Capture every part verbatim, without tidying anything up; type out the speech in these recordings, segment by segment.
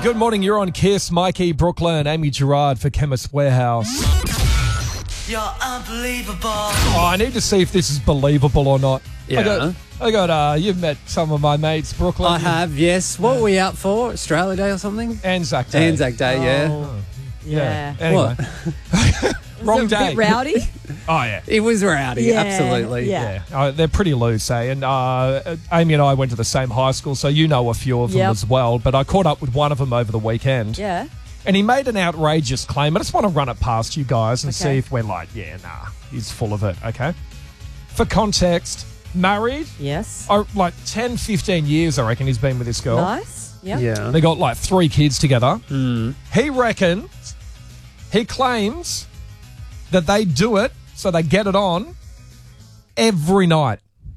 Good morning, you're on Kiss. Mikey, Brooklyn, Amy Gerard for Chemist Warehouse. You're unbelievable. Oh, I need to see if this is believable or not. Yeah. I got, I got uh, you've met some of my mates, Brooklyn. I have, yes. What were we out for? Australia Day or something? Anzac Day. Anzac Day, yeah. Oh, yeah. Anyway. Wrong Was it a day. bit rowdy? Oh, yeah. It was rowdy, Yeah, absolutely. yeah. Yeah, uh, they're pretty loose, eh? And uh, Amy and I went to the same high school, so you know a few of them Yep. as well. But I caught up with one of them over the weekend. Yeah. And he made an outrageous claim. I just want to run it past you guys and Okay. see if we're like, yeah, nah, he's full of it, okay? For context, married, Yes. oh, like ten, fifteen years, I reckon he's been with this girl. Nice. Yep. Yeah. They got like three kids together. Mm. He reckons, he claims that they do it, so they get it on every night.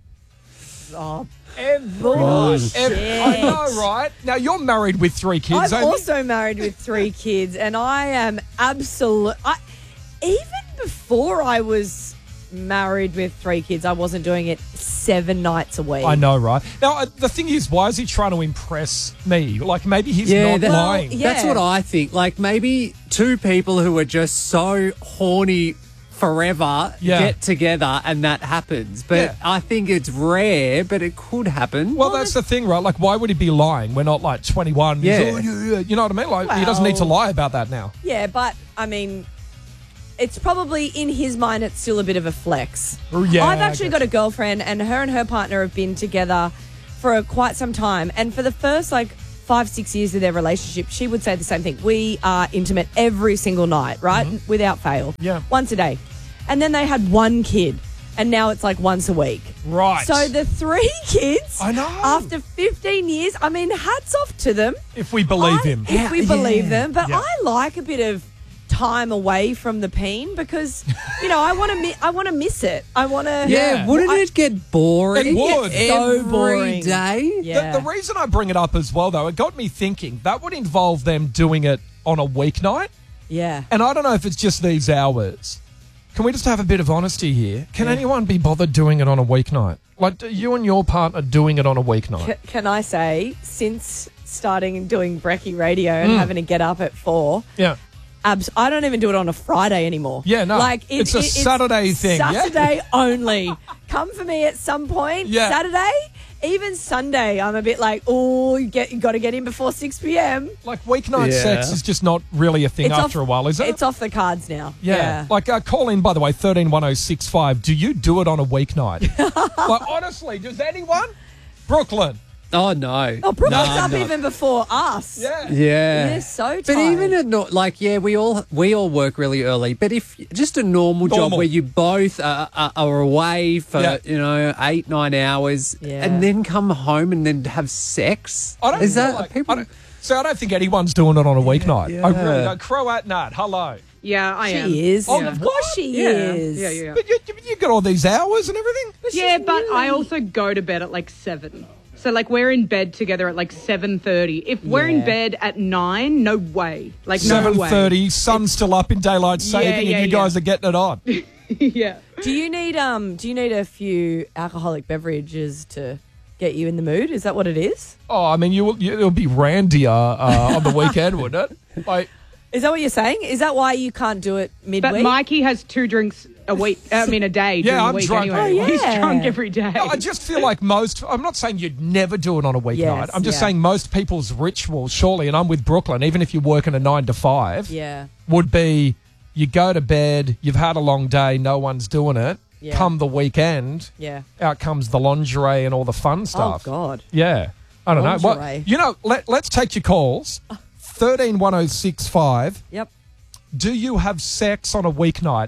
Oh, Every Bullshit. night. Every, I know, right? Now, you're married with three kids, I'm Amy. also married with three kids, and I am absolute. I, even before I was married with three kids, I wasn't doing it seven nights a week. I know, right? Now, uh, the thing is, why is he trying to impress me? Like, maybe he's Yeah, not that- lying. Well, yeah. That's what I think. Like, maybe two people who are just so horny forever Yeah. get together and that happens. But Yeah. I think it's rare, but it could happen. Well, that's the thing, right? Like, why would he be lying? We're not like twenty-one. He's, Yeah. "Oh, yeah, yeah." You know what I mean? Like, he doesn't need to Well- lie about that now. Yeah, but I mean, it's probably in his mind. It's still a bit of a flex. Oh, yeah, I've I actually get got a girlfriend, and her and her partner have been together for quite some time. And for the first like five, six years of their relationship, she would say the same thing. We are intimate every single night, right, without fail. Mm-hmm. Yeah. once a day. And then they had one kid, and now it's like once a week. Right. So the three kids, I know. after fifteen years, I mean, hats off to them. If we believe I- him. If we Yeah. believe them. But Yeah. I like a bit of time away from the peen because, you know, I want to mi- I want to miss it. I want to. yeah, Yeah. wouldn't I- it get boring? It would. So Every boring. day? Yeah. The, the reason I bring it up as well, though, it got me thinking that would involve them doing it on a weeknight. Yeah. And I don't know if it's just these hours. Can we just have a bit of honesty here? Can Yeah. anyone be bothered doing it on a weeknight? Like, do you and your partner doing it on a weeknight? C- can I say, since starting doing Brekkie Radio and Mm. having to get up at four, Yeah. abs- I don't even do it on a Friday anymore. Yeah, no. Like it- It's a it- Saturday thing, yeah? Saturday only. Come for me at some point. Yeah. Saturday, even Sunday, I'm a bit like, oh, you get you got to get in before six p.m. Like, weeknight Yeah. sex is just not really a thing after off, a while, is it? It's off the cards now. Yeah. Yeah. Like, uh, call in, by the way, thirteen one oh six five. Do you do it on a weeknight? Like, honestly, does anyone? Brooklyn. Oh, no. Oh, Brooke No, was up not. even before us. Yeah. Yeah. You're so tired. But even at not like yeah, we all we all work really early. But if just a normal, Normal. job where you both are, are, are away for Yeah. you know eight nine hours, Yeah. and then come home and then have sex, I don't is feel that like, people? I don't, so I don't think anyone's doing it on a weeknight. Yeah. I really don't. Croat Nat, hello. Yeah, I am. She is. Oh, Of what? course she Yeah. is. Yeah, yeah. But you, you, you got all these hours and everything? Yeah, but I also go to bed at like seven. So like we're in bed together at like seven thirty. If we're in Yeah. bed at nine, no way. Like no seven way. thirty, sun's still up in daylight saving, Yeah, yeah, and you yeah. guys are getting it on. Yeah. Do you need um? Do you need a few alcoholic beverages to get you in the mood? Is that what it is? Oh, I mean, you will, you, it'll be randier uh, on the weekend, wouldn't it? Like, Is that what you're saying? Is that why you can't do it midweek? But Mikey has two drinks a week. I mean a day. Yeah, during the I'm week drunk. Anyway. Oh, He's yeah. drunk every day. I just feel like most, I'm not saying you'd never do it on a weeknight. Yes, I'm just yeah. saying most people's ritual, surely, and I'm with Brooklyn, even if you're working a nine to five, yeah. would be you go to bed, you've had a long day, no one's doing it. Yeah. Come the weekend, Yeah. out comes the lingerie and all the fun stuff. Oh God. Yeah. I don't know. Lingerie. Well, you know, let, let's take your calls. thirteen one oh six five. Yep. Do you have sex on a weeknight?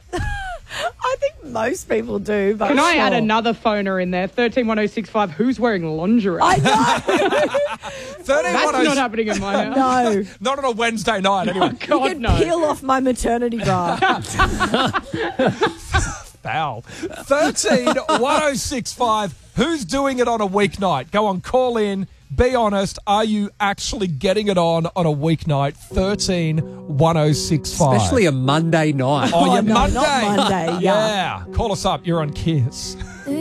I think most people do. But Can I add sure. another phoner in there? thirteen one oh six five. Who's wearing lingerie? I know. thirteen That's one oh not happening in my house. No. Not on a Wednesday night, anyway. You God, could no. peel off my maternity bra. Foul. thirteen one oh six five. Who's doing it on a weeknight? Go on, call in. Be honest. Are you actually getting it on on a weeknight? thirteen one oh six five. Especially a Monday night. Oh, Oh, yeah, no, Monday. not Monday, yeah. Yeah. Call us up. You're on Kiss.